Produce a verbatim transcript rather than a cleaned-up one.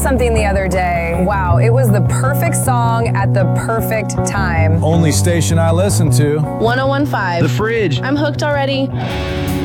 something the other day. Wow, it was the perfect song at the perfect time. Only station I listen to. one oh one point five. The Fridge. I'm hooked already.